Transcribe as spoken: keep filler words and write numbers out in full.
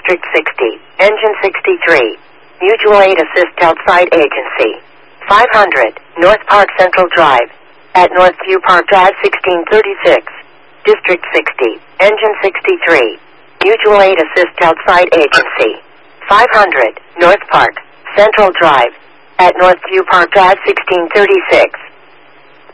District sixty, Engine sixty-three. Mutual Aid Assist Outside Agency. five hundred, North Park Central Drive. At Northview Park Drive sixteen thirty-six. District sixty, Engine sixty-three. Mutual Aid Assist Outside Agency. five hundred, North Park, Central Drive. At Northview Park Drive sixteen thirty-six.